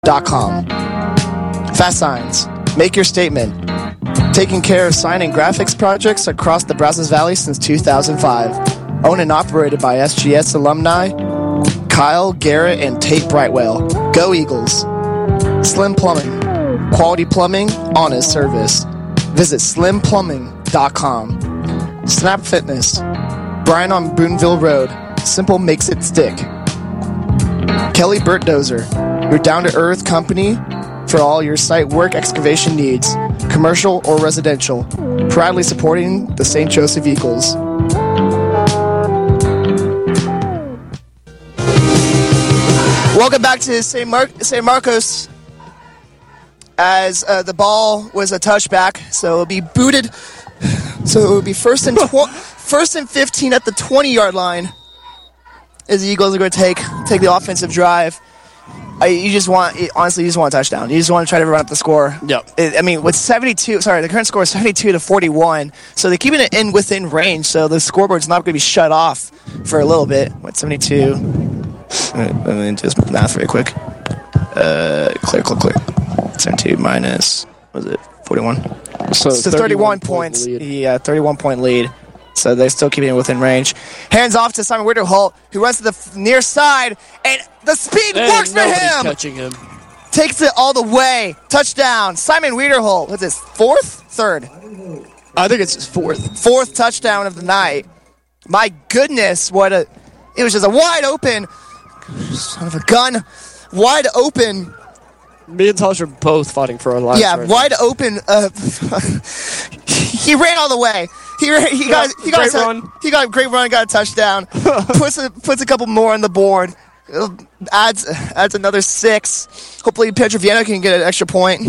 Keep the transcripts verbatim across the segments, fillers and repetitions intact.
dot com. Fast Signs. Make your statement. Taking care of sign and graphics projects across the Brazos Valley since two thousand five. Owned and operated by S G S alumni Kyle, Garrett, and Tate Brightwell. Go Eagles. Slim Plumbing. Quality plumbing, honest service. Visit slim plumbing dot com. Snap Fitness. Brian on Boonville Road. Simple makes it stick. Kelly Burt Dozer. Your down-to-earth company for all your site work excavation needs, commercial or residential. Proudly supporting the Saint Joseph Eagles. Welcome back to Saint Mar- Saint Marcos. As uh, the ball was a touchback, so it'll be booted. So it will be first and tw- first and fifteen at the twenty-yard line. As the Eagles are going to take take the offensive drive. I, you just want, honestly, you just want a touchdown. You just want to try to run up the score. Yep. It, I mean, with seventy-two, sorry, the current score is seventy-two to forty-one. So they're keeping it in within range. So the scoreboard's not going to be shut off for a little bit. What, seventy-two? Let me just math very quick. Uh, clear, clear, clear. seventy-two minus, what was it, forty-one? So, so thirty-one points. Lead. Yeah, thirty-one point lead. So they're still keeping it within range. Hands off to Simon Wiederholt, who runs to the f- near side, and the speed and works for him. Catching him. Takes it all the way. Touchdown. Simon Wiederholt. What's this? Fourth? Third? I think it's his fourth. Fourth touchdown of the night. My goodness, what a... It was just a wide open... Son of a gun. Wide open... Me and Tosh are both fighting for our lives. Yeah, right wide now. open. Uh, he ran all the way. He ran, he got he got great a, run. He got a great run. Got a touchdown. puts a, puts a couple more on the board. Adds adds another six. Hopefully Pedro Viana can get an extra point.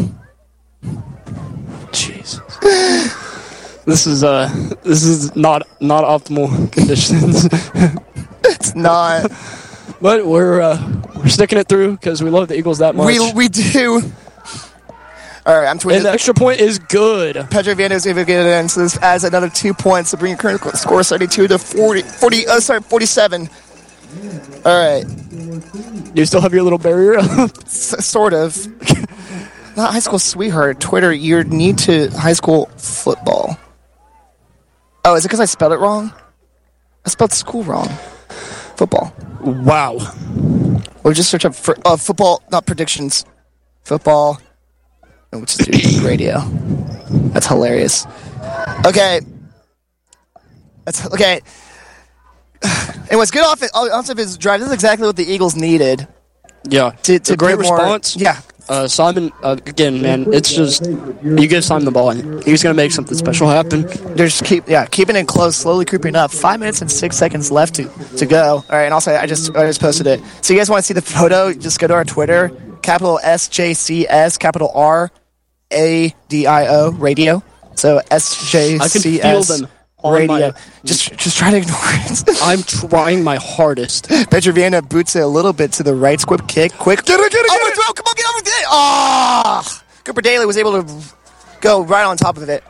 Jeez. This is uh this is not not optimal conditions. It's not. But we're uh, we're sticking it through because we love the Eagles that much. We we do. All right, I'm tweeting. And the extra point is good. Pedro Viana is able to get it in, so this adds another two points to bring your current score seventy-two to forty, forty uh, sorry, forty-seven. All right. Do you still have your little barrier up? S- sort of. Not high school sweetheart. Twitter, you need to high school football. Oh, is it because I spelled it wrong? I spelled school wrong. Football. Wow. Or just search up for uh, football, not predictions. Football. And we'll just do radio. That's hilarious. Okay. That's okay. And what's good off of his drive, this is exactly what the Eagles needed. Yeah. To, to a great more, response. Yeah. Uh, Simon, uh, again, man, it's just, you give Simon the ball, and he's going to make something special happen. They're just keep, yeah, keeping it close, slowly creeping up. Five minutes and six seconds left to, to go. All right, and also, I just I just posted it. So you guys want to see the photo, just go to our Twitter, capital S J C S, capital R A D I O, radio. So S J C S, I can feel them on radio. my... Just, just try to ignore it. I'm trying my hardest. Pedro Viana boots it a little bit to the right, squib kick, quick. Get it, get it, get it. Throw, come on, get over it. Oh! Cooper Daly was able to go right on top of it.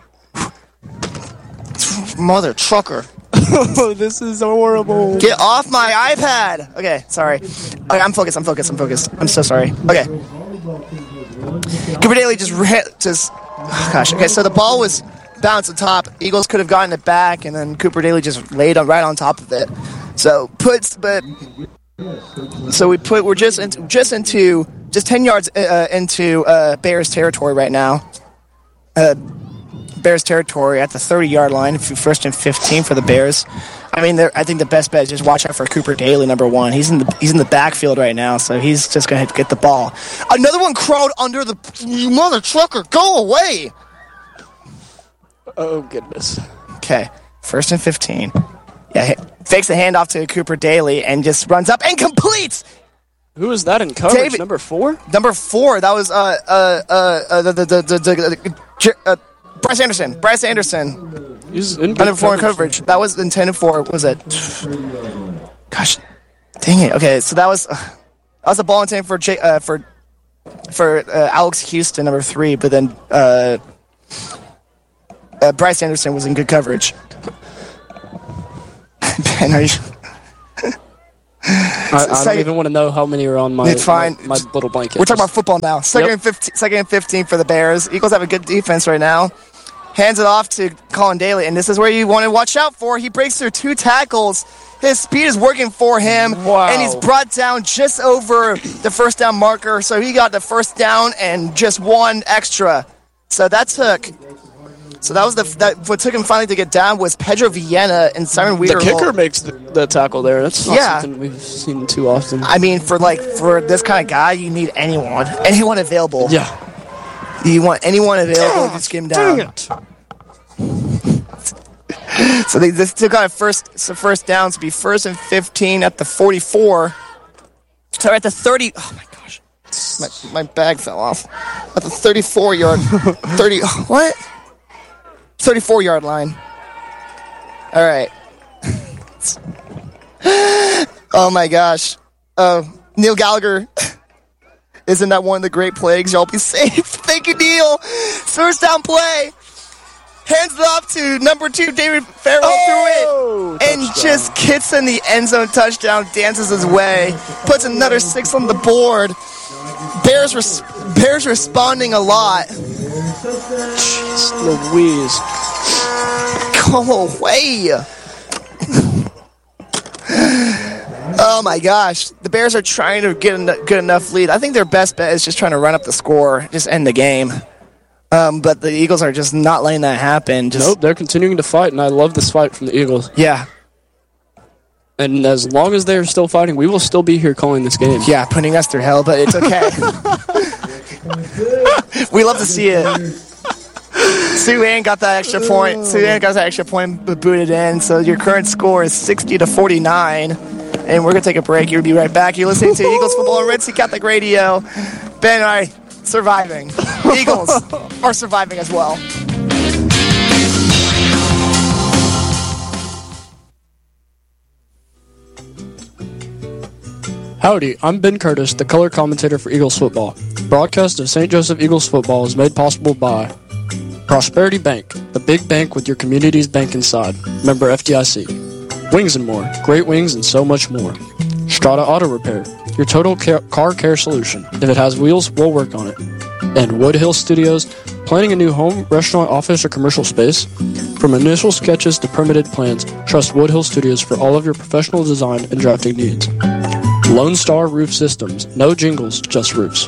Mother trucker. Oh, this is horrible. Get off my iPad. Okay, sorry. Okay, I'm focused, I'm focused, I'm focused. I'm so sorry. Okay. Cooper Daly just ran, just, oh gosh. Okay, so the ball was bounced on top. Eagles could have gotten it back, and then Cooper Daly just laid on, right on top of it. So puts, but so we put we're just into just into just ten yards uh, into uh, Bears territory right now. Uh, Bears territory at the thirty-yard line, first and fifteen for the Bears. I mean, I think the best bet is just watch out for Cooper Daly, number one. He's in the he's in the backfield right now, so he's just gonna have to get the ball. Another one crawled under the mother trucker. Go away. Oh, goodness. Okay, first and fifteen. Yeah, fakes a handoff to Cooper Daly and just runs up and completes. Who is that in coverage? David, number four? Number four. That was uh uh uh, uh the the the, the, the uh, Bryce Anderson. Bryce Anderson. He's in number four in coverage. That was intended for. What was it? Gosh, dang it. Okay, so that was uh, that was a ball intended for J, uh, for for uh, Alex Houston, number three, but then uh. Uh, Bryce Anderson was in good coverage. Ben, are you... I, I don't Second- even want to know how many are on my, It's fine. my, my little blanket. We're talking about football now. Second, Yep. and fifteen, second and fifteen for the Bears. Eagles have a good defense right now. Hands it off to Colin Daly, and this is where you want to watch out for. He breaks through two tackles. His speed is working for him, Wow. and he's brought down just over the first down marker. So he got the first down and just one extra. So that took. So that was the that what took him finally to get down was Pedro Vienna and Simon The Weaver. kicker makes the, the tackle there. That's not Yeah. something we've seen too often. I mean, for like for this kind of guy, you need anyone, anyone available. Yeah. You want anyone available to just get him down. Dang it. So they, they still got a first, so first down to be first and fifteen at the forty-four. So at the thirty. Oh my gosh, my, my bag fell off. At the thirty-four yard, thirty. What? thirty-four yard line. All right. Oh my gosh. Uh, Neil Gallagher. Isn't that one of the great plagues? Y'all be safe. Thank you, Neil. First down play. Hands it off to number two, David Farrell Oh, through it. And touchdown. just kicks in the end zone touchdown, dances his way, puts another six on the board. Bears res- Bears responding a lot. Jeez Louise. Go away. Oh my gosh. The Bears are trying to get a good enough lead. I think their best bet is just trying to run up the score, just end the game. Um, but the Eagles are just not letting that happen. Just, Nope, they're continuing to fight, and I love this fight from the Eagles. Yeah. And as long as they're still fighting, we will still be here calling this game. Yeah, putting us through hell, but it's okay. We love to see it. Sue Ann got that extra point. Sue Ann got that extra point but booted in. So your current score is sixty to forty-nine. And we're going to take a break. You'll be right back. You're listening to Eagles Football on Red Sea Catholic Radio. Ben and I surviving. Eagles are surviving as well. Howdy, I'm Ben Curtis, the color commentator for Eagles football. Broadcast of Saint Joseph Eagles football is made possible by Prosperity Bank, the big bank with your community's bank inside. Member F D I C. Wings and More, great wings and so much more. Strata Auto Repair, your total ca- car care solution. If it has wheels, we'll work on it. And Woodhill Studios, planning a new home, restaurant, office, or commercial space? From initial sketches to permitted plans, trust Woodhill Studios for all of your professional design and drafting needs. Lone Star Roof Systems, no jingles, just roofs.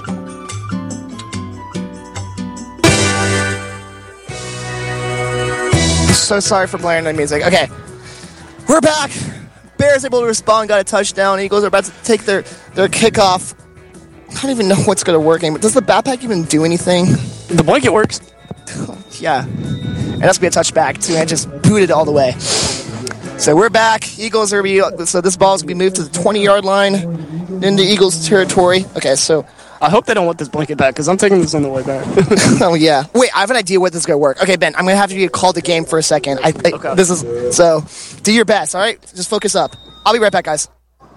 So sorry for blaring that music. Okay, we're back. Bears able to respond, got a touchdown. Eagles are about to take their, their kickoff. I don't even know what's going to work. But does the backpack even do anything? The blanket works. Yeah. And that's going to be a touchback, too. And just booted all the way. So we're back. Eagles are be so this ball is going to be moved to the twenty-yard line into Eagles territory. Okay, so I hope they don't want this blanket back, because I'm taking this on the way back. oh yeah. Wait, I have an idea what this is gonna work. Okay, Ben, I'm gonna have you call the game for a second. I, I Okay. This is so. Do your best. All right, just focus up. I'll be right back, guys.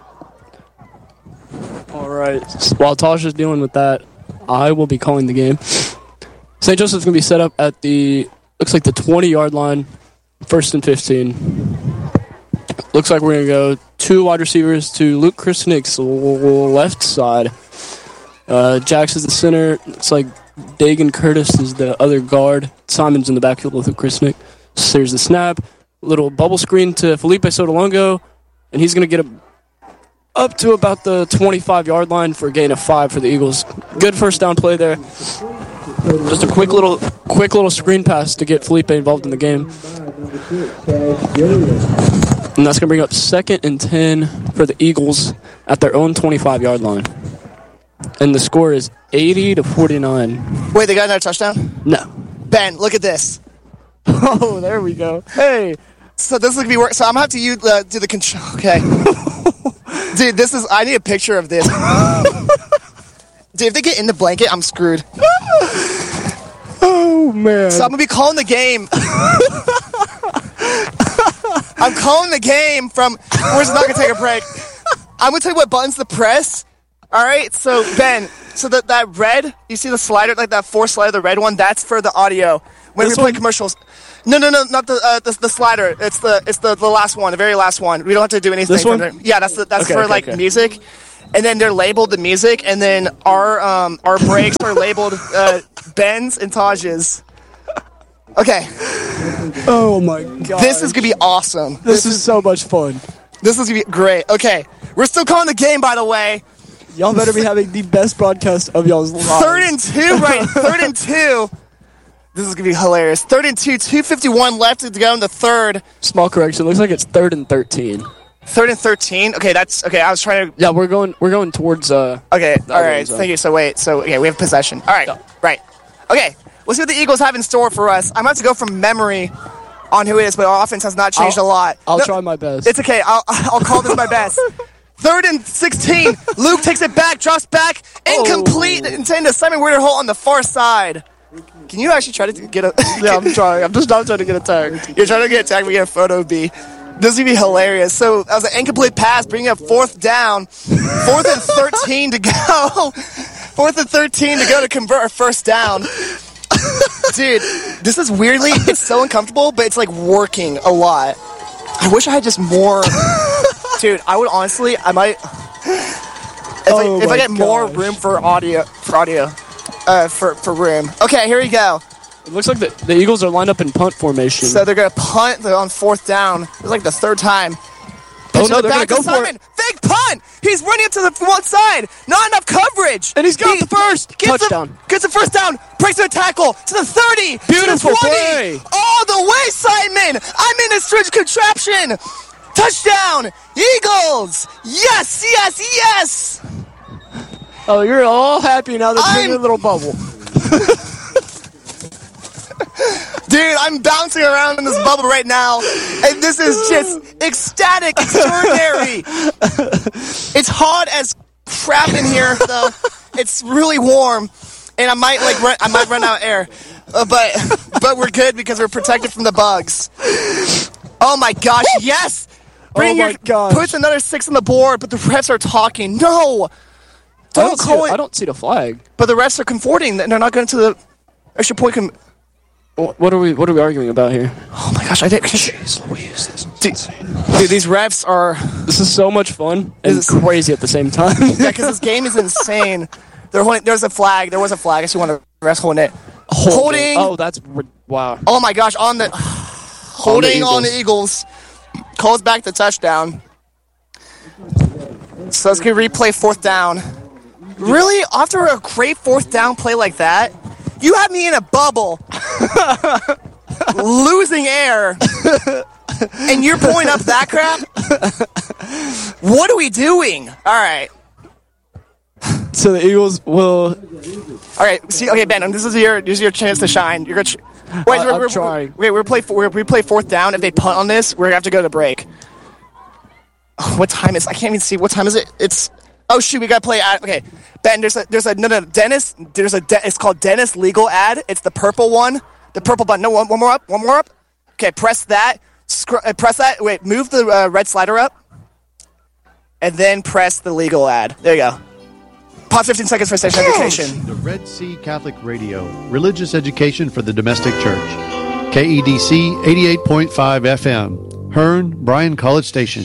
All right. While Tosh is dealing with that, I will be calling the game. Saint Joseph's going to be set up at the, looks like the twenty-yard line, first and fifteen. Looks like we're going to go two wide receivers to Luke Chrisnick's left side. Uh, Jax is the center. Looks like Dagan Curtis is the other guard. Simon's in the backfield with Chrisnick. So there's the snap. Little bubble screen to Felipe Sotolongo, and he's going to get a up to about the twenty-five-yard line for a gain of five for the Eagles. Good first down play there. Just a quick little quick little screen pass to get Felipe involved in the game. And that's going to bring up second and ten for the Eagles at their own twenty-five-yard line. And the score is eighty to forty-nine. Wait, they got another touchdown? No. Ben, look at this. Oh, there we go. Hey. So this is gonna be work. So I'm gonna have to use uh, do the control. Okay, dude, this is. I need a picture of this. Dude, if they get in the blanket, I'm screwed. Oh, man. So I'm gonna be calling the game. I'm calling the game from. We're just not gonna take a break. I'm gonna tell you what buttons to press. All right, so Ben, so that that red, you see the slider, like that four slider, the red one, that's for the audio. when This we play one? commercials. No, no, no, not the, uh, the the slider. It's the it's the, the last one, the very last one. We don't have to do anything. This one? from there. Yeah, that's the, that's Okay, for okay, like okay. music, and then they're labeled the music, and then our um our breaks are labeled uh, Ben's and Taj's. Okay, Oh my god. this is gonna be awesome. This is so much fun. This is gonna be great. Okay, we're still calling the game, by the way. Y'all better be having the best broadcast of y'all's lives. Third and two, right? Third and two. This is gonna be hilarious. Third and two, two fifty-one left to go in the third. Small correction. Looks like it's third and thirteen. Third and thirteen. Okay, that's okay. I was trying to. Yeah, we're going. We're going towards. Uh, Okay, all other right. end zone. Thank you. So wait. So okay, we have possession. All right, Yeah. right. Okay, let's see what the Eagles have in store for us. I'm about to go from memory on who it is, but our offense has not changed I'll- a lot. I'll No, try my best. It's okay. I'll I'll call this my best. Third and sixteen. Luke takes it back, drops back, incomplete. Oh. Intended to Simon Winterholt on the far side. Can you actually try to get a? yeah, I'm trying. I'm just not trying to get attacked. You're trying to get attacked. We get a photo of B. This is gonna be hilarious. So that was an incomplete pass, bringing up fourth down, fourth and thirteen to go. Fourth and thirteen to go to convert our first down. Dude, this is weirdly, it's so uncomfortable, but it's like working a lot. I wish I had just more. Dude, I would honestly, I might. If, Oh I, if I my get more gosh. room for audio, for audio, uh, for for room. Okay, here we go. It looks like the, the Eagles are lined up in punt formation. So they're gonna punt on fourth down. It's like the third time. Oh, Pitch no, it they're back gonna to go for Simon. Fake punt. He's running up to the one side. Not enough coverage. And he's got He the first. gets Touchdown. The, gets the first down. Breaks the tackle to the thirty. Beautiful to the twenty. play. All the way, Simon. I'm in a strange contraption. Touchdown, Eagles. Yes, yes, yes. Oh, you're all happy now that you're in I'm- your little bubble. Dude, I'm bouncing around in this bubble right now, and this is just ecstatic, extraordinary. It's hot as crap in here, though. It's really warm, and I might like run, I might run out of air, uh, but but we're good because we're protected from the bugs. Oh my gosh, yes! Bring Oh my your, gosh. puts another six on the board, but the refs are talking. No, I don't don't, see call the, it. I don't see the flag. But the refs are comforting, and they're not going to the extra point. Com- Wh- What are we? What are we arguing about here? oh my gosh, I didn't. Jeez Louise, this is Dude, insane. dude, these refs are. This is so much fun and This is- crazy at the same time. Yeah, because this game is insane. They're holding, there's a flag. There was a flag. I see one of the refs holding it. Holding. Oh, that's ri- wow. Oh my gosh, on the holding on the Eagles. Calls back the touchdown. So let's get replay fourth down. Really, after a great fourth down play like that, you have me in a bubble, losing air, and you're pulling up that crap. What are we doing? All right. So the Eagles will. All right, see, okay, Ben, this is your this is your chance to shine. You're gonna. Ch- wait, I- we're, I'm we're, trying. Wait, we're play we're, we play fourth down. If they punt on this, we're gonna have to go to break. Oh, what time is? I can't even see. What time is it? It's. Oh shoot, we gotta play ad. Okay, Ben, there's a there's a no no Dennis. There's a de- it's called Dennis Legal Ad. It's the purple one, the purple button. No, one, one more up, one more up. Okay, press that. Scr- uh, press that. Wait, move the uh, red slider up, and then press the legal ad. There you go. Pause fifteen seconds for station education. The Red Sea Catholic Radio, religious education for the domestic church. K E D C eighty-eight point five F M, Hearn, Bryan College Station.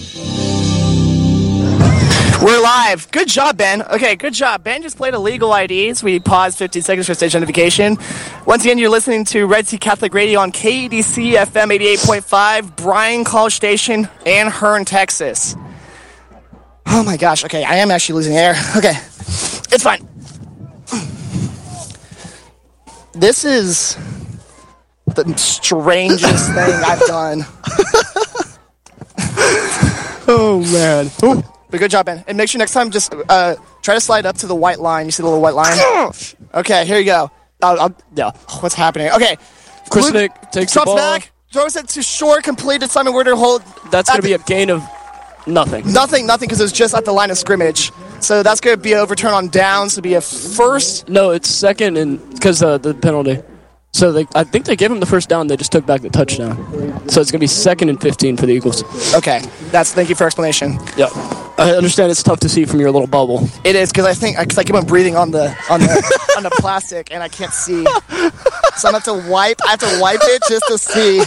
We're live. Good job, Ben. Okay, good job. Ben just played illegal I Ds. We paused fifteen seconds for station identification. Once again, you're listening to Red Sea Catholic Radio on K E D C F M eighty-eight point five, Bryan College Station, and Hearn, Texas. Oh my gosh. Okay, I am actually losing air. Okay, it's fine. This is the strangest thing I've done. Oh man. Ooh. But good job, Ben. And make sure next time just uh, try to slide up to the white line. You see the little white line? Okay, here you go. I'll, I'll, yeah. What's happening? Okay. Chris Luke Nick takes the drops ball. back, throws it to short, completed. Simon Winterholt. That's at going to be a gain of nothing. Nothing, nothing, because it was just at the line of scrimmage. So that's going to be an overturn on downs. To be a first. No, it's second and because uh, the penalty. So they, I think they gave him the first down. They just took back the touchdown. So it's going to be second and fifteen for the Eagles. Okay. That's. Thank you for explanation. Yeah. I understand it's tough to see from your little bubble. It is because I think because I keep on breathing on the on the on the plastic and I can't see. so I'm going to have to wipe. I have to wipe it just to see.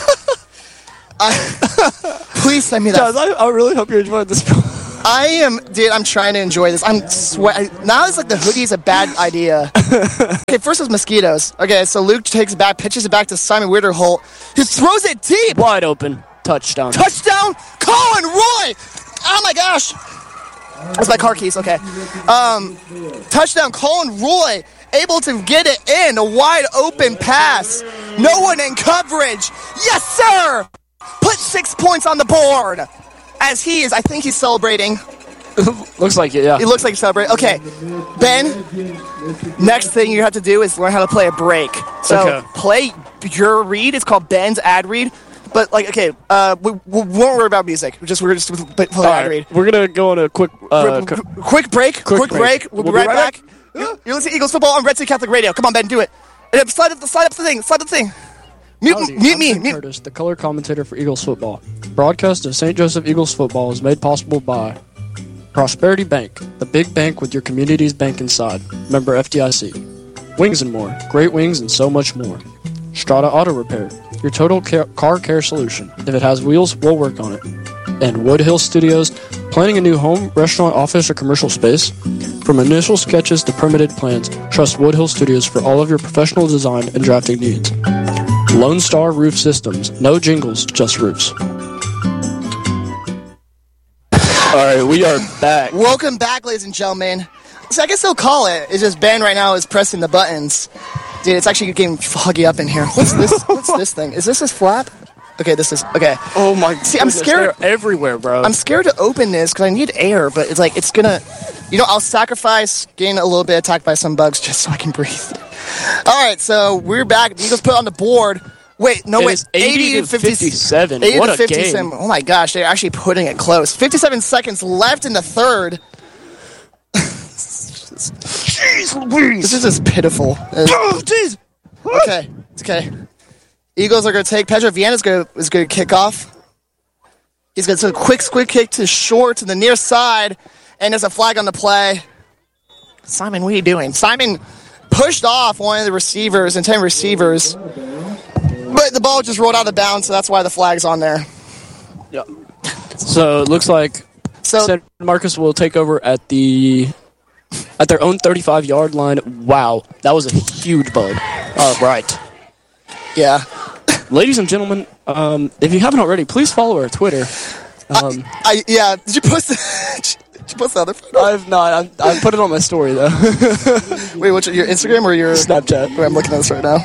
Uh, please send me that. Guys, I, I really hope you're enjoying this. I am, dude, I'm trying to enjoy this. I'm sweating. Now it's like the hoodie is a bad idea. Okay, first it's mosquitoes. Okay, so Luke takes it back, pitches it back to Simon Wiederholt, who throws it deep. Wide open. Touchdown. Touchdown, Colin Roy. Oh, my gosh. That's my car keys, okay. Um, touchdown, Colin Roy, able to get it in. A wide open pass. No one in coverage. Yes, sir. Put six points on the board. As he is, I think he's celebrating. Looks like it, yeah. It looks like he's celebrating. Okay, Ben, next thing you have to do is learn how to play a break. So okay. Play your read. It's called Ben's ad read. But, like, okay, uh, we, we won't worry about music. We're just, we're just play ad right. read. We're going to go on a quick... Uh, Quick, quick break. Quick, quick break. break. We'll, we'll be right, right back. back. You're, you're listening to Eagles Football on Red City Catholic Radio. Come on, Ben, do it. And slide up, slide up the thing. Slide up the thing. Mute, Howdy, mute I'm me. Ben Mute. Curtis, the color commentator for Eagles Football. Broadcast of Saint Joseph Eagles Football is made possible by Prosperity Bank, the big bank with your community's bank inside. Member F D I C. Wings and More, great wings and so much more. Strata Auto Repair, your total car, car care solution. If it has wheels, we'll work on it. And Woodhill Studios, planning a new home, restaurant, office, or commercial space? From initial sketches to permitted plans, trust Woodhill Studios for all of your professional design and drafting needs. Lone Star Roof Systems, no jingles, just roofs. All right, we are back. Welcome back, ladies and gentlemen. So I guess they'll call it. It's just Ben right now is pressing the buttons. Dude, it's actually getting foggy up in here. What's this? What's this thing? Is this his flap? Okay, this is okay. Oh my! See, I'm scared. They're everywhere, bro. I'm scared to open this because I need air, but it's like it's gonna. You know, I'll sacrifice getting a little bit attacked by some bugs just so I can breathe. All right, so we're back. The Eagles put on the board. Wait, no, it wait. eighty to fifty-seven. eighty what to a fifty-seven. game. Oh my gosh, they're actually putting it close. fifty-seven seconds left in the third. Jeez Louise. This is just pitiful. Oh, jeez. Okay, it's okay. Eagles are going to take. Pedro Viana's going to is going to kick off. He's going to take a quick squid kick to short to the near side, and there's a flag on the play. Simon, what are you doing? Simon pushed off one of the receivers, intended receivers, but the ball just rolled out of bounds, so that's why the flag's on there. Yeah. So it looks like so, San Marcos will take over at the at their own thirty-five yard line. Wow, that was a huge bug. All right. Yeah. Ladies and gentlemen, um, if you haven't already, please follow our Twitter. Um, I, I yeah. Did you post? The, did you post the other photo? I've not. I I put it on my story though. Wait, what's your, your Instagram or your Snapchat? Wait, I'm looking at this right now.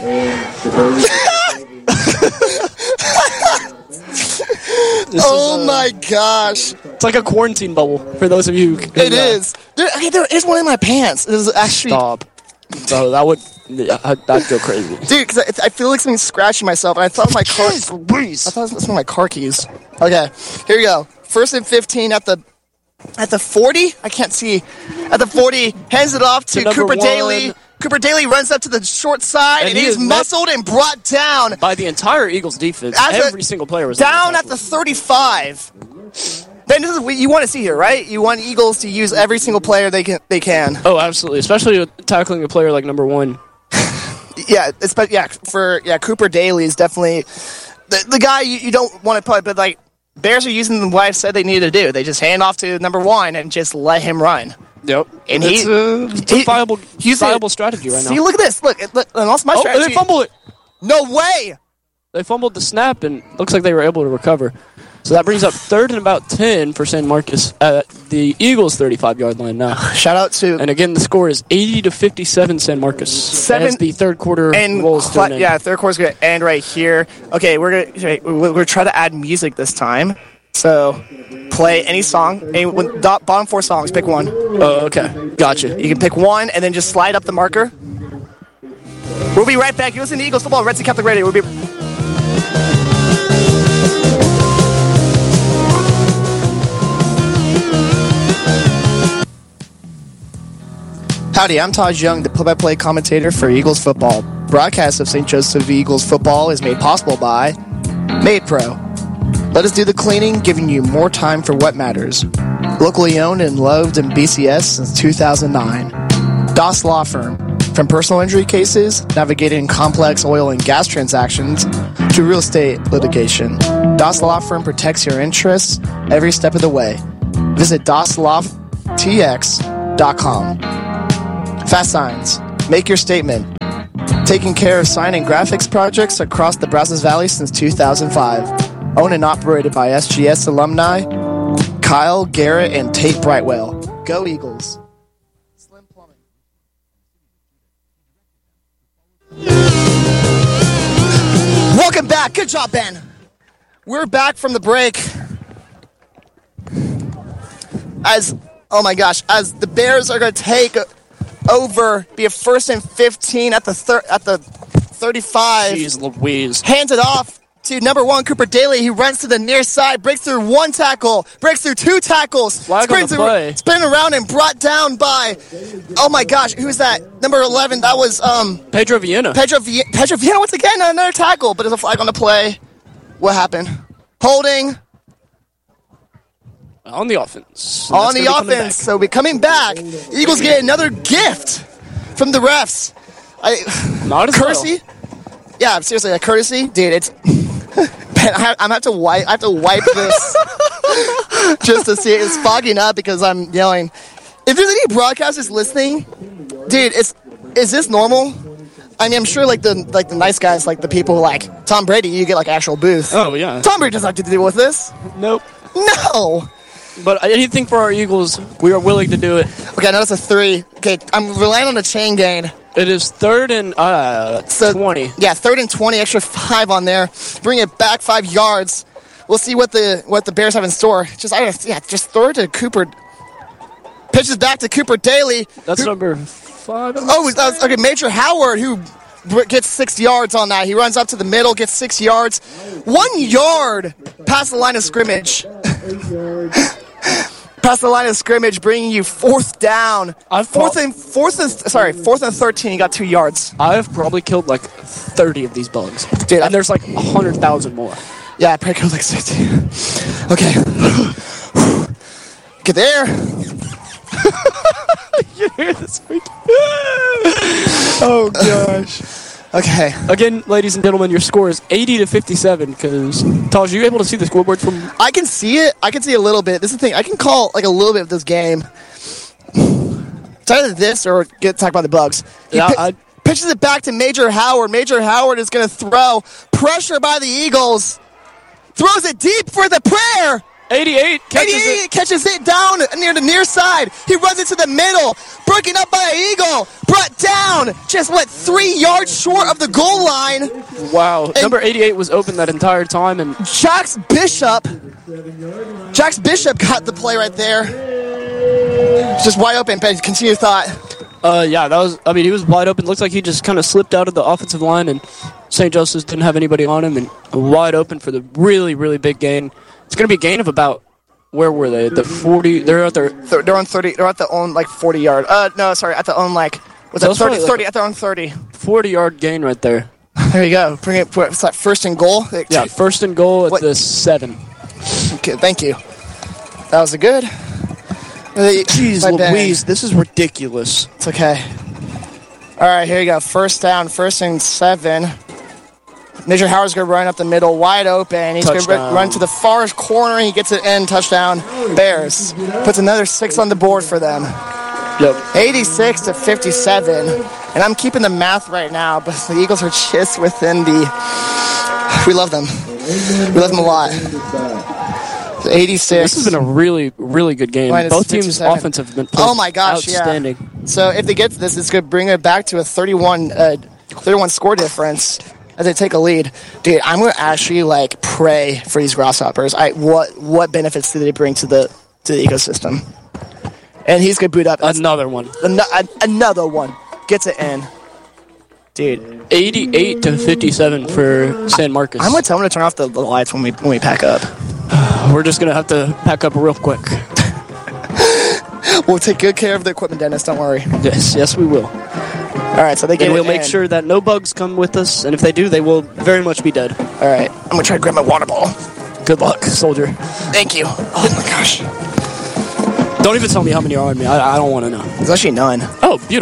Oh is, uh, my gosh! It's like a quarantine bubble for those of you. Who, it uh, is. There, okay, there is one in my pants. It is actually. Stop. So that would. Yeah, I'd, I'd go crazy, dude. Because I, I feel like something's scratching myself, and I thought it was my car. I thought it was one of my car keys. Okay, here we go. First and fifteen at the at the forty. I can't see. At the forty, hands it off to, to Cooper one. Daly. Cooper Daly runs up to the short side, and, and he is muscled and brought down by the entire Eagles defense. Every a, single player was down at the thirty-five. Then this is what you want to see here, right? You want Eagles to use every single player they can. They can. Oh, absolutely, especially with tackling a player like number one. Yeah, it's but yeah for yeah Cooper Daly is definitely the the guy you, you don't want to put, but like Bears are using what I said they needed to do. They just hand off to number one and just let him run. Yep, and it's, he, a, it's he, a viable, he's viable a, strategy right now. See, look at this. Look, it, look and that's my oh, strategy. They fumbled it. No way. They fumbled the snap, and looks like they were able to recover. So that brings up third and about ten for San Marcos at the Eagles' thirty-five yard line now. Shout out to and again the score is eighty to fifty-seven San Marcos. Seven as the third quarter and rolls cl- yeah, third quarter's gonna end right here. Okay, we're gonna we're gonna try to add music this time. So play any song, any bottom four songs. Pick one. Oh, okay, gotcha. You can pick one and then just slide up the marker. We'll be right back. You listen to Eagles Football, Red City Catholic Radio. We'll be. Howdy, I'm Taj Young, the play-by-play commentator for Eagles Football. Broadcast of Saint Joseph Eagles Football is made possible by MadePro. Let us do the cleaning, giving you more time for what matters. Locally owned and loved in B C S since two thousand nine. Doss Law Firm. From From personal injury cases, navigating complex oil and gas transactions, to real estate litigation, Doss Law Firm protects your interests every step of the way. Visit doss law t x dot com. Fast Signs. Make your statement. Taking care of sign and graphics projects across the Brazos Valley since two thousand five. Owned and operated by S G S alumni Kyle, Garrett, and Tate Brightwell. Go Eagles. Slim Plumbing. Welcome back. Good job, Ben. We're back from the break. As, oh my gosh, as the Bears are going to take over, be a first and fifteen at the thir- at the thirty-five. Jeez Louise. Hands it off to number one, Cooper Daly. He runs to the near side, breaks through one tackle, breaks through two tackles, Flag on the play. spinning around and brought down by, oh my gosh, who's that? Number eleven, that was um Pedro Viena. Pedro, Vie- Pedro Viena once again, another tackle, but there's a flag on the play. What happened? Holding. On the offense. And On the that's gonna be offense, so we're coming back. Eagles get another gift from the refs. I, Not as courtesy? well. Yeah, seriously, a courtesy? Dude, it's... Ben, I have, I'm have to wipe. I have to wipe this just to see it. It's fogging up because I'm yelling. If there's any broadcasters listening, dude, it's is this normal? I mean, I'm sure like the like the nice guys, like the people like Tom Brady, you get like actual booth. Oh, yeah. Tom Brady doesn't have to deal with this. Nope. No. But anything for our Eagles, we are willing to do it. Okay, I know it's a three. Okay, I'm relying on the chain gain. It is third and uh, So, twenty. Yeah, third and twenty, extra five on there. Bring it back five yards. We'll see what the what the Bears have in store. Just I don't yeah, just throw it to Cooper. Pitches back to Cooper Daly. That's who, number five. Oh, that was, okay, Major Howard, who gets six yards on that. He runs up to the middle, gets six yards. One yard past the line of scrimmage. Past the line of scrimmage, bringing you fourth down. I've fourth pro- and fourth and sorry, fourth and thirteen. You got two yards. I've probably killed like thirty of these bugs, Dude, and I- there's like a hundred thousand more. Yeah, I probably killed like sixty. Okay, get there. You hear this? Oh gosh. Okay. Again, ladies and gentlemen, your score is eighty to fifty-seven. Because Taj, are you able to see the scoreboard from? I can see it. I can see a little bit. This is the thing. I can call like a little bit of this game. It's either this or get talk about the bugs. He Yeah, pi- I- pitches it back to Major Howard. Major Howard is going to throw. Pressure by the Eagles. Throws it deep for the prayer. eighty-eight catches eighty-eight it. catches it down near the near side. He runs into the middle. Broken up by an Eagle. Brought down. Just, what, three yards short of the goal line. Wow, number eighty-eight was open that entire time, and Jax Bishop. Jax Bishop got the play right there. Just wide open. Ben, continue your thought. uh, yeah, that was. I mean, he was wide open. Looks like he just kind of slipped out of the offensive line, and Saint Joseph's didn't have anybody on him, and wide open for the really, really big gain. It's going to be a gain of about. Where were they? The forty. They're at their. They're, they're on thirty. They're at the own like forty yard. Uh, no, sorry, at the own like. Was That that was thirty? probably like- thirty at their own thirty. forty-yard gain right there. There you go. Bring it. It's like first and goal. Yeah, first and goal at What? the seven. Okay, thank you. That was a good. Jeez My bad. Louise, this is ridiculous. It's okay. All right, here you go. First down, first and seven. Major Howard's going to run up the middle, wide open. He's going to Touchdown. run to the far corner. He gets it in, touchdown. Bears. Puts another six on the board for them. Yep. eighty-six to fifty-seven. And I'm keeping the math right now, but the Eagles are just within the... We love them. We love them a lot. eighty-six. This has been a really, really good game. Minus Both teams' fifty-seven. offense have been playing Oh my gosh, yeah. outstanding. So if they get to this, it's going to bring it back to a thirty-one, uh, thirty-one score difference as they take a lead. Dude, I'm going to actually like pray for these grasshoppers. I what what benefits do they bring to the to the ecosystem? And he's going to boot up Another one. An- an- another one. Gets it in. Dude, eighty-eight to fifty-seven for San Marcos. I'm going to tell him to turn off the, the lights when we when we pack up. We're just going to have to pack up real quick. We'll take good care of the equipment, Dennis. Don't worry. Yes, yes, we will. All right, so they get And it we'll make in. sure that no bugs come with us, and if they do, they will very much be dead. All right, I'm going to try to grab my water bottle. Good luck, soldier. Thank you. Oh my gosh. Don't even tell me how many are on me. I, I don't want to know. There's actually none. Oh, beautiful.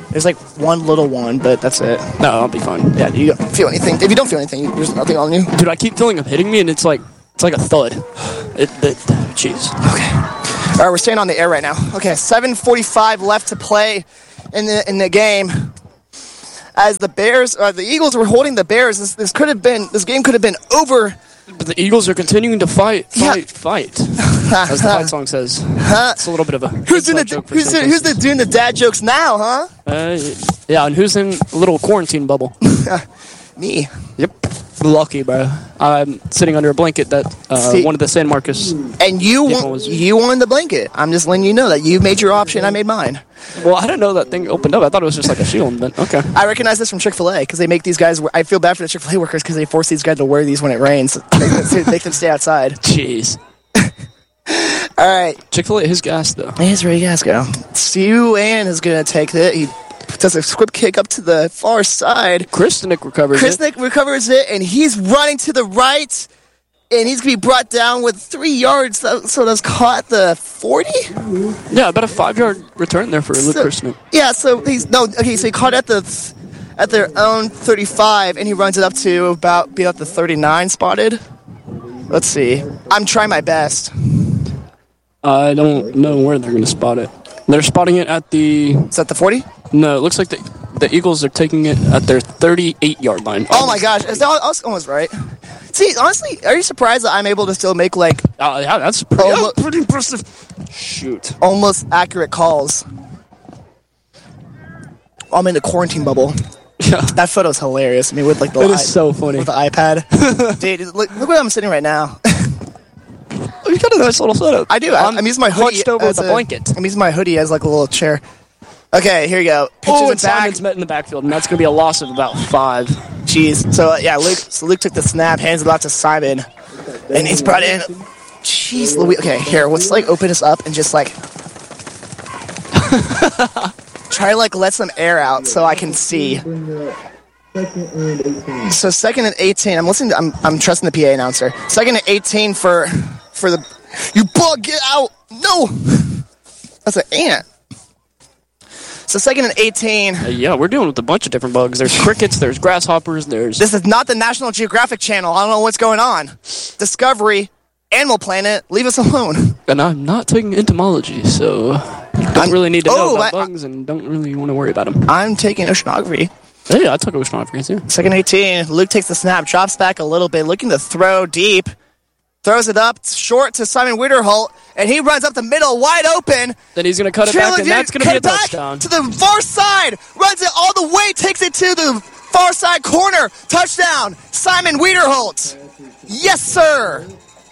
There's like one little one, but that's it. No, I'll be fine. Yeah, you don't feel anything. If you don't feel anything, there's nothing on you. Dude, I keep feeling him hitting me, and it's like it's like a thud. It, it, jeez. Okay. All right, we're staying on the air right now. Okay, seven forty-five left to play in the in the game. As the Bears, uh, the Eagles were holding the Bears. This, this could have been. This game could have been over. But the Eagles are continuing to fight, fight, Yeah. fight. As the fight song says. It's a little bit of a Who's doing the joke for who's, some the, who's the places. doing the dad jokes now, huh? Uh, yeah, and who's in a little quarantine bubble? Me. Yep. Lucky, bro. I'm sitting under a blanket that uh, See- one of the San Marcos. And you Yeah, want, was- you wanted the blanket. I'm just letting you know that you made your option. I made mine. Well, I didn't know that thing opened up. I thought it was just like a shield. But okay. I recognize this from Chick-fil-A because they make these guys. I feel bad for the Chick-fil-A workers because they force these guys to wear these when it rains. Make them, make them stay outside. Jeez. All right. Chick-fil-A, his gas though. Here's where you guys go. Stu Ann is going to take it. He does a squib kick up to the far side. Kristenick recovers it. Kristenick recovers it, and he's running to the right, and he's going to be brought down with three yards. So, so that's caught at the forty? Yeah, about a five-yard return there for Luke So- Kristenick. Yeah, so he's, no, okay, so he caught at the, at their own thirty-five, and he runs it up to about, be up to thirty-nine spotted. Let's see. I'm trying my best. I don't know where they're going to spot it. They're spotting it at the... Is that the forty? No, it looks like the, the Eagles are taking it at their thirty-eight-yard line. Oh my gosh, I was, I was almost right. See, honestly, are you surprised that I'm able to still make, like, Oh, yeah, that's pretty, Oh, yeah, look. pretty impressive. Shoot. almost accurate calls? I'm in the quarantine bubble. Yeah. That photo's hilarious. I mean, with, like, the, It i- is so funny. with the iPad. Dude, look, look where I'm sitting right now. Oh, you got a nice little setup. I do. I, I'm using my hoodie hunched over as with a a blanket. I'm using my hoodie as, like, a little chair. Okay, here you go. Pitches Oh, it and back. Simon's met in the backfield, and that's going to be a loss of about five. Jeez. So, uh, yeah, Luke, so Luke took the snap, hands it off to Simon, and he's brought in. Jeez, Louis. Okay, here, let's, like, open this up and just, like, try to, like, let some air out so I can see. So, second and eighteen. I'm listening to, I'm, I'm trusting the P A announcer. Second and eighteen for, for the, you bug, get out. No. That's an ant. So, second and eighteen. Uh, yeah, we're dealing with a bunch of different bugs. There's crickets, there's grasshoppers, there's... This is not the National Geographic Channel. I don't know what's going on. Discovery, Animal Planet, leave us alone. And I'm not taking entomology, so... Don't I'm- really need to know oh, about I- bugs and don't really want to worry about them. I'm taking oceanography. Hey, I took oceanography too. Second eighteen, Luke takes the snap, drops back a little bit, looking to throw deep. Throws it up short to Simon Wiederholt, and he runs up the middle, wide open. Then he's going to cut it back, and that's going to Cut be a it back touchdown. to the far side, runs it all the way, takes it to the far side corner. Touchdown, Simon Wiederholt. Yes, sir.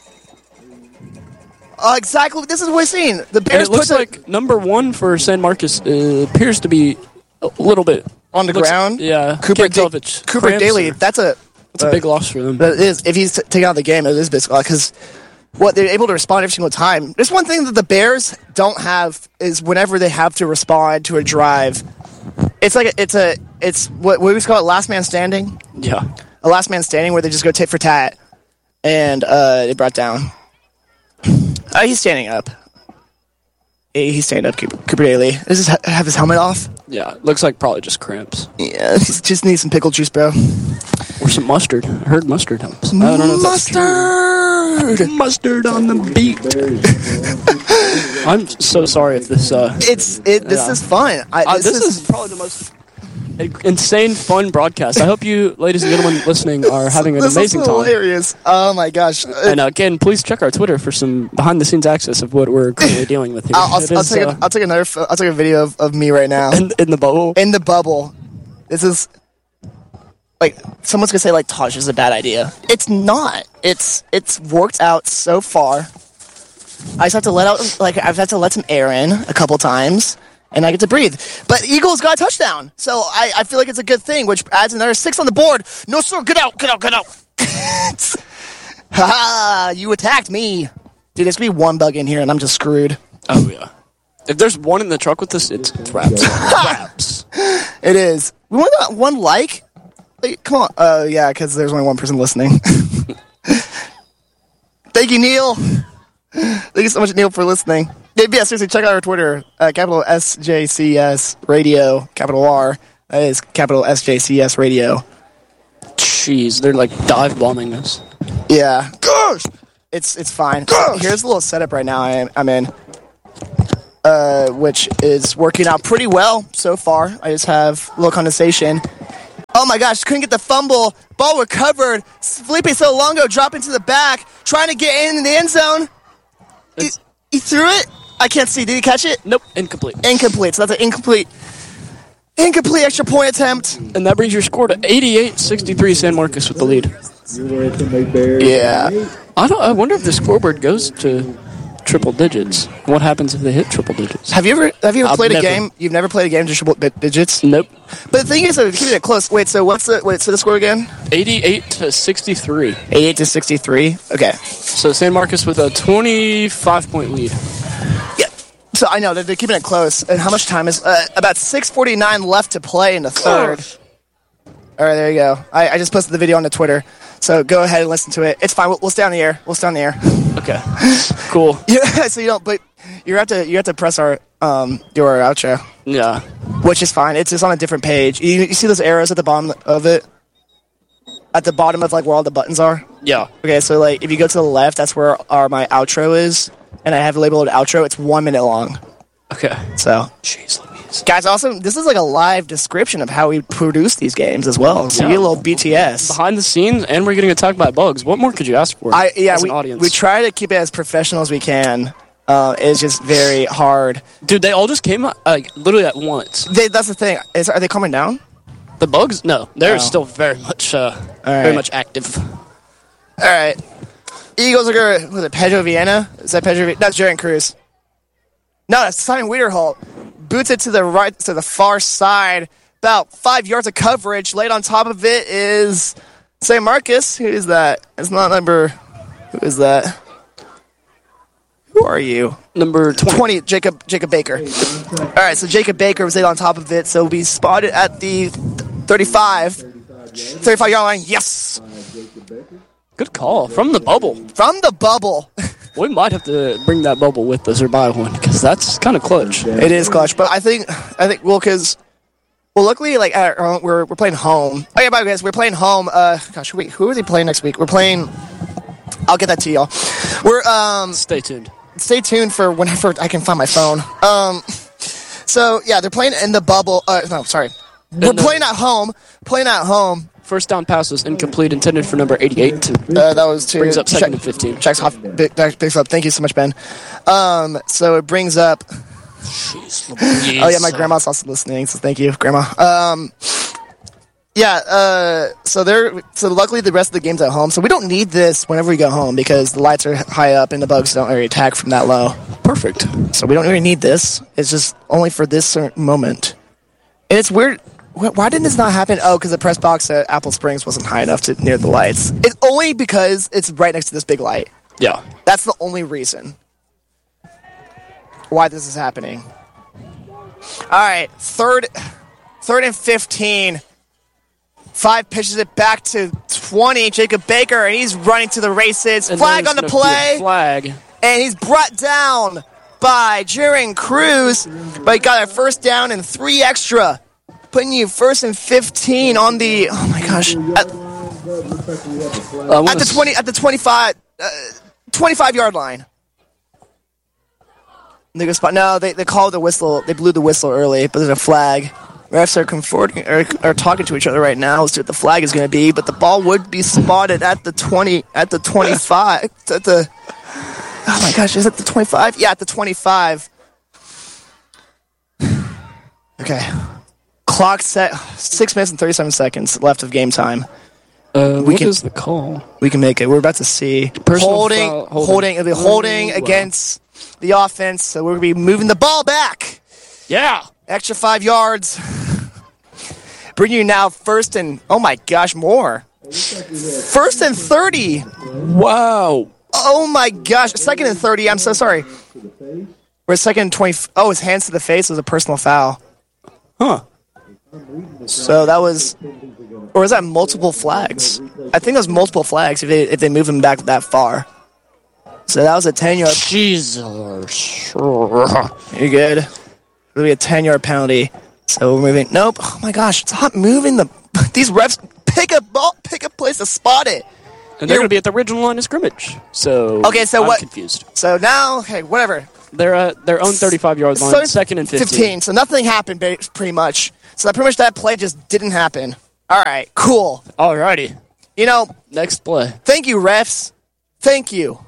Uh, exactly. This is what we're seeing. The And Bears it looks put the, like number one for San Marcos uh, appears to be a little bit... on the looks- ground. Yeah. Cooper, Can't tell Da- if it's Cooper cramps Daly. or- That's a It's a big loss for them. But it is. If he's t- taking out the game, it is basically because what they're able to respond every single time. There's one thing that the Bears don't have is whenever they have to respond to a drive, it's like a, it's a it's what we always call it last man standing. Yeah. A last man standing where they just go tit for tat, and uh, they brought down. Oh, he's standing up. Hey, he's standing up. Cooper, Cooper Daly. Does he ha- have his helmet off? Yeah, looks like probably just cramps. Yeah, he just needs some pickle juice, bro. Or some mustard. I heard mustard helps. I don't know if that's true. Mustard. Mustard on the beat. I'm so sorry if this. Uh, It's it. This Yeah. is fun. I, uh, this, this is, is probably the most insane fun broadcast. I hope you, ladies and gentlemen listening, are having an this amazing is time. hilarious. Oh my gosh! And uh, again, please check our Twitter for some behind-the-scenes access of what we're currently dealing with here. I'll, I'll, It I'll is, take uh, a, I'll take another. pho- I'll take a video of, of me right now in, in the bubble. in the bubble. This is like someone's gonna say like Taj is a bad idea. It's not. It's it's worked out so far. I just have to let out like I've had to let some air in a couple times, and I get to breathe. But Eagles got a touchdown, so I, I feel like it's a good thing, which adds another six on the board. No sir, get out, get out, get out. Ha! You attacked me, dude. There's gonna be one bug in here, and I'm just screwed. Oh yeah. If there's one in the truck with us, it's wraps. Wraps. It is. We want that one like. Like, come on. Oh, uh, yeah, because there's only one person listening. Thank you, Neil. Thank you so much, Neil, for listening. Yeah, seriously, check out our Twitter, uh, capital S J C S Radio, capital R. That is capital S J C S Radio. Jeez, they're like dive bombing us. Yeah. Gosh! It's it's fine. Gosh! Here's a little setup right now I'm, I'm in, uh, which is working out pretty well so far. I just have a little condensation. Oh my gosh, couldn't get the fumble. Ball recovered. Felipe Solongo dropping to the back, trying to get in the end zone. He, he threw it. I can't see. Did he catch it? Nope, incomplete. Incomplete. So that's an incomplete, incomplete extra point attempt. And that brings your score to eighty-eight sixty-three. San Marcos with the lead. Yeah. I don't. I wonder if the scoreboard goes to triple digits. What happens if they hit triple digits? Have you ever have you ever I've played never. a game? You've never played a game to triple bit digits? Nope. But the thing is, though, keeping it close. Wait, so what's the wait? So the score again? eighty-eight to sixty-three. Eighty-eight to sixty-three. Okay. So San Marcos with a twenty-five point lead. Yeah. So I know they're, they're keeping it close. And how much time is uh, about six forty-nine left to play in the third? All right, there you go. I, I just posted the video on the Twitter, so go ahead and listen to it. It's fine. We'll, we'll stay on the air. We'll stay on the air. Okay. Cool. Yeah. So you don't, but you have to you have to press our um do our outro, Yeah. which is fine. It's just on a different page. You, you see those arrows at the bottom of it? At the bottom of like where all the buttons are. Yeah. Okay, so like if you go to the left, that's where our my outro is, and I have labeled outro. It's one minute long. Okay. So, Jeez Louise. guys, also this is like a live description of how we produce these games as well. So Yeah. you get a little B T S. Behind the scenes, and we're getting attacked by bugs. What more could you ask for? I yeah, as we an audience? we try to keep it as professional as we can. Uh, it's just very hard. Dude, they all just came out like literally at once. They, that's the thing. Is are they coming down? The bugs? No, they're Oh. still very much, uh, right. very much active. All right. Eagles are going. Was it Pedro Viena? Is that Pedro? Viena? That's Jaren Cruz. No, that's Simon Wiederholt. Boots it to the right, to the far side. About five yards of coverage. Laid on top of it is Saint Marcus. Who is that? It's not number. Who is that? Who are you? Number twenty. twenty, Jacob Jacob Baker. All right, so Jacob Baker was laid on top of it, so we spotted at the thirty-five, thirty-five-yard line. Yes! Good call from the bubble. From the bubble. We might have to bring that bubble with us or buy one because that's kind of clutch. It is clutch, but I think, I think, well, because, well, luckily, like, uh, we're we're playing home. Oh, yeah, by the way, guys, we're playing home. Uh, gosh, wait, who are they playing next week? We're playing, I'll get that to y'all. We're, um, Stay tuned. stay tuned for whenever I can find my phone. Um, so, yeah, they're playing in the bubble. Uh, no, sorry. We're the- playing at home. Playing at home. First down pass was incomplete, intended for number eighty-eight. Uh, that was two. Brings up second check, and fifteen. Checks off, big, that picks up. Thank you so much, Ben. Um, so it brings up. Jeez. Oh yeah, my grandma's also listening, so thank you, Grandma. Um, yeah. Uh, so they're so luckily the rest of the game's at home, so we don't need this whenever we go home because the lights are high up and the bugs don't really attack from that low. Perfect. So we don't really need this. It's just only for this certain moment. And it's weird. Why didn't this not happen? Oh, because the press box at Apple Springs wasn't high enough to near the lights. It's only because it's right next to this big light. Yeah. That's the only reason why this is happening. All right, third, third and fifteen. Five pitches it back to twenty. Jacob Baker, and he's running to the races. And Flag there's on the gonna be a play, Flag. and he's brought down by Jaren Cruz. But he got a first down and three extra, putting you first and fifteen on the. Oh my gosh! At, Uh, at the twenty, at the twenty-five, uh, twenty-five yard line. They go spot. No, they they called the whistle. They blew the whistle early, but there's a flag. Refs are comforting, are, are talking to each other right now as to what the flag is going to be, but the ball would be spotted at the twenty, at the twenty-five, at the. Oh my gosh, is it the twenty-five? Yeah, at the twenty-five. Okay. Clock set. Six minutes and thirty-seven seconds left of game time. Uh, We what can- is the call? We can make it. We're about to see Personal holding, foul, holding, holding. it'll be holding Ooh, against the offense. So we're gonna be moving the ball back. Yeah. Extra five yards. Bring you now first and oh my gosh, more. First and thirty. Wow. Oh my gosh, second and thirty. I'm so sorry. We're second and twenty. Oh, his hands to the face was a personal foul. Huh. So that was, or was that multiple flags? I think it was multiple flags if they if they move him back that far. So that was a ten-yard. Jesus. You're good. It'll be a ten-yard penalty. So we're moving. Nope. Oh my gosh! Stop moving the. These refs pick a ball, pick a place to spot it. And they're going to be at the original line of scrimmage. So okay, so I'm what? confused. So now, okay, whatever. They're at their own thirty-five-yard line, So second and fifteen. fifteen. So nothing happened, ba- pretty much. So that pretty much that play just didn't happen. All right, cool. Alrighty. You know, Next play. thank you, refs. Thank you.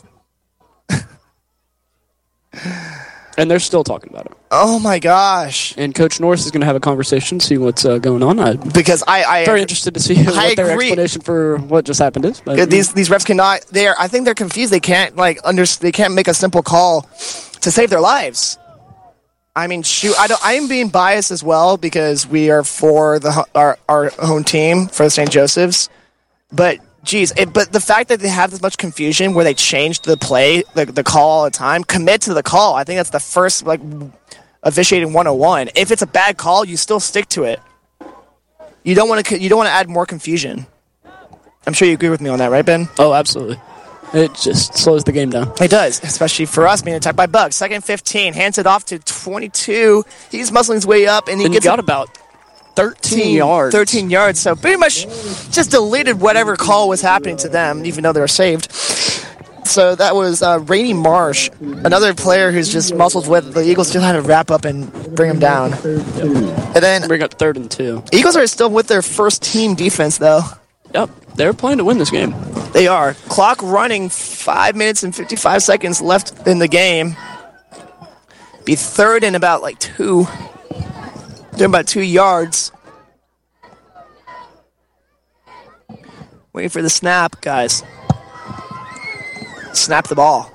And they're still talking about it. Oh my gosh. And Coach Norris is going to have a conversation, see what's uh, going on. I'm Because I, I very interested to see what their agree. explanation for what just happened is. But, these these refs cannot. They are. I think they're confused. They can't like under. They can't make a simple call to save their lives. I mean, shoot. I don't. I am being biased as well because we are for the our our own team for Saint Joseph's, but. Geez, it, but the fact that they have this much confusion where they change the play, the, the call all the time, commit to the call. I think that's the first, like, officiating one oh one. If it's a bad call, you still stick to it. You don't want to. You don't want to add more confusion. I'm sure you agree with me on that, right, Ben? Oh, absolutely. It just slows the game down. It does, especially for us being attacked by Bugs. Second fifteen, hands it off to twenty-two. He's muscling his way up, and he and gets you got about thirteen yards. thirteen yards, so pretty much just deleted whatever call was happening to them, even though they were saved. So that was uh, Rainey Marsh, another player who's just muscled with. The Eagles still had to wrap up and bring him down. Yep. And then Bring up third and two. Eagles are still with their first team defense, though. Yep, they're playing to win this game. They are. Clock running, five minutes and fifty-five seconds left in the game. Be third and about like two. They're about two yards. Waiting for the snap, guys. Snap the ball.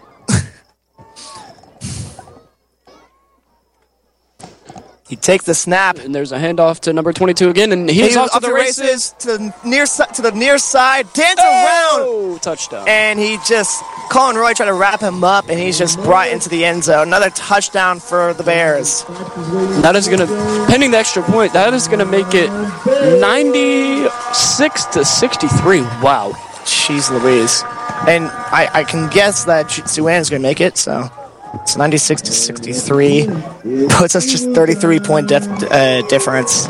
He takes the snap. And there's a handoff to number twenty-two again, and he's, He's off to off the the races. races to the near si- to the near side. Dance around. Oh, touchdown. And he just, Colin Roy tried to wrap him up, and he's just brought into the end zone. Another touchdown for the Bears. That is going to, pending the extra point, that is going to make it ninety-six to sixty-three. Wow. Jeez Louise. And I, I can guess that Siouxan's going to make it, so it's ninety-six to sixty-three. Puts us just thirty-three point dif- uh, difference.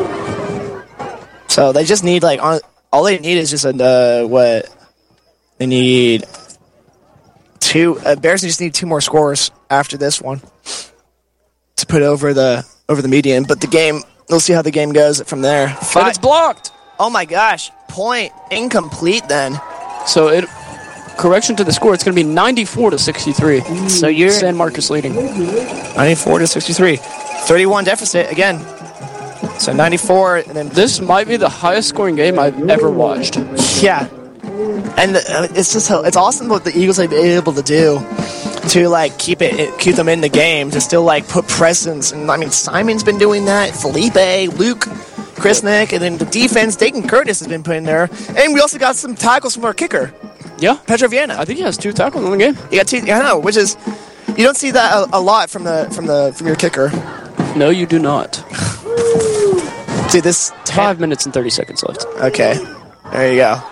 So they just need, like, on, all they need is just a, uh, what? They need two, uh, Bears just need two more scores after this one to put over the over the median. But the game, we'll see how the game goes from there. And it's blocked. Oh my gosh, point incomplete then. So it, correction to the score, it's going to be ninety-four to sixty-three. So you're San Marcos leading. ninety-four to sixty-three. thirty-one deficit again. So ninety-four and then This might be the highest scoring game I've ever watched. yeah. And the, uh, it's just it's awesome what the Eagles have been able to do to like keep it keep them in the game, to still like put presence. And I mean Simon's been doing that, Felipe, Luke, Chris Nick, and then the defense, Dayton Curtis has been put in there. And we also got some tackles from our kicker, Yeah. Pedro Viana. I think he has two tackles in the game. You got two, I know, which is you don't see that a, a lot from the from the from your kicker. No, you do not. Dude, this Five minutes and thirty seconds left. Okay, there you go.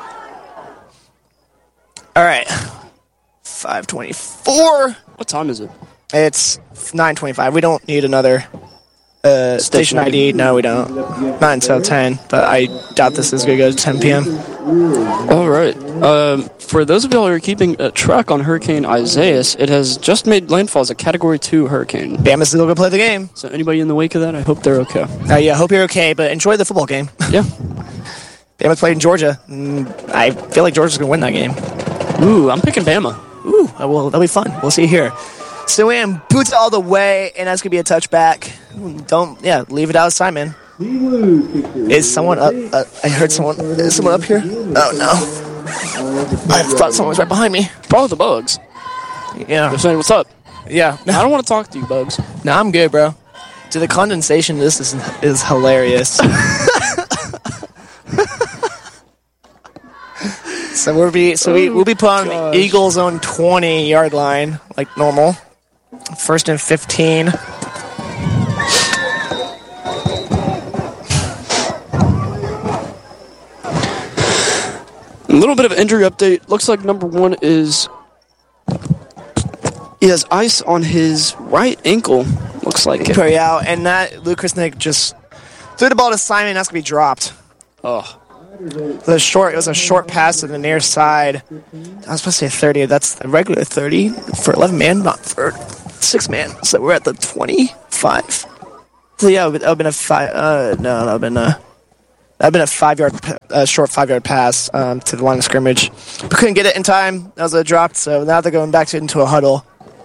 All right, five twenty-four. What time is it? It's nine twenty-five. We don't need another uh, station I D. No, we don't. Not until ten, but I doubt this is going to go to ten p.m. All right. Um, for those of y'all who are keeping a track on Hurricane Isaias, it has just made landfall as a Category two hurricane. Bama's still going to play the game. So anybody in the wake of that, I hope they're okay. Uh, yeah, hope you're okay, but enjoy the football game. Yeah. Bama played in Georgia. Mm, I feel like Georgia's going to win that game. Ooh, I'm picking Bama. Ooh, well, that'll be fun. We'll see here. Siouan boots all the way, and that's going to be a touchback. Don't, yeah, leave it out of Simon. Is someone up? Uh, I heard someone. Is someone up here? Oh, no. I thought someone was right behind me. Probably the Bugs. Yeah. They're saying, what's up? Yeah. I don't want to talk to you, Bugs. No, I'm good, bro. Dude, the condensation of this is, is hilarious. So we'll be so we we'll be put on the Eagles' own twenty yard line like normal. First and fifteen. A little bit of injury update. Looks like number one is He has ice on his right ankle. Looks like it. Pretty out, and that Luke Christnick just threw the ball to Simon. That's gonna be dropped. Oh. It was short. It was a short pass to the near side. I was supposed to say thirty. That's a regular thirty for eleven man, not for six man. So we're at the twenty-five. So yeah, it would have been a five. Uh, no, that would have been a. That'd been a five-yard, uh, short five-yard pass um, to the line of scrimmage. We couldn't get it in time. That was a drop. So now they're going back to into a huddle.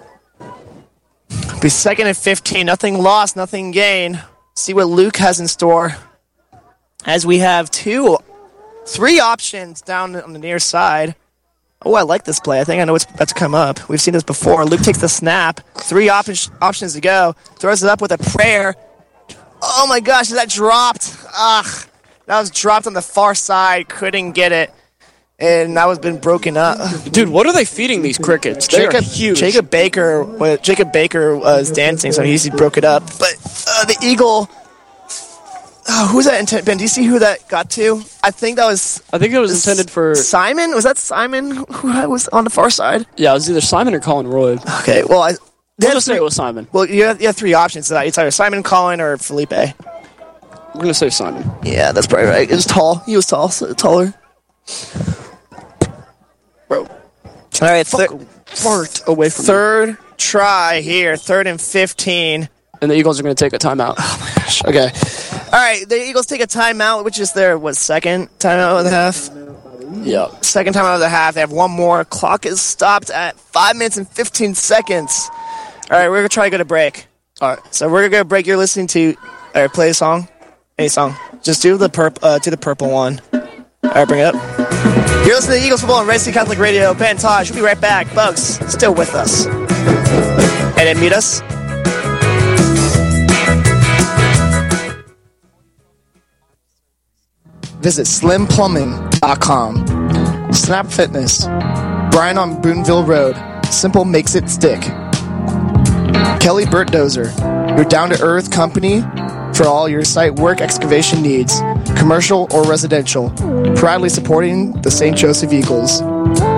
Be second and fifteen. Nothing lost, nothing gained. See what Luke has in store. As we have two, three options down on the near side. Oh, I like this play. I think I know what's about to come up. We've seen this before. Luke takes the snap. Three op- options to go. Throws it up with a prayer. Oh my gosh, that dropped. Ugh. That was dropped on the far side. Couldn't get it. And that was been broken up. Dude, what are they feeding these crickets? They Jacob, are huge. Jacob Baker, well, Jacob Baker was dancing, so he broke it up. But uh, the Eagle, oh, who's that intended? Ben, do you see who that got to? I think that was. I think it was intended for Simon. Was that Simon who was on the far side? Yeah, it was either Simon or Colin Roy. Okay, well, I. We'll just say it was Simon. Well, you have, you have three options. It's either Simon, Colin, or Felipe. We're gonna say Simon. Yeah, that's probably right. It was tall. He was tall, so taller. Bro. All right, thir- fart away from third me. Try here, third and fifteen. And the Eagles are going to take a timeout. Oh my gosh. Okay. All right, the Eagles take a timeout, which is their what second timeout of the half? Yeah. Second timeout of the half. They have one more. Clock is stopped at five minutes and fifteen seconds. All right, we're gonna try to go to break. All right, so we're gonna go to break. You're listening to, all right, play a song, any song. Just do the purp, uh, do the purple one. All right, bring it up. You're listening to Eagles Football on Red Sea Catholic Radio. Ben Tosh, we'll be right back. Bugs, still with us. And then meet us. Visit slim plumbing dot com. Snap Fitness. Brian on Boonville Road. Simple makes it stick. Kelly Burt Dozer. Your down-to-earth company for all your site work excavation needs, commercial or residential. Proudly supporting the Saint Joseph Eagles.